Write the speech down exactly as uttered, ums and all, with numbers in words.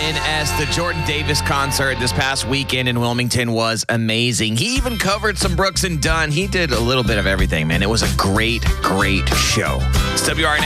in as the Jordan Davis concert this past weekend in Wilmington was amazing. He even covered some Brooks and Dunn. He did a little bit of everything, man. It was a great, great show. It's W R N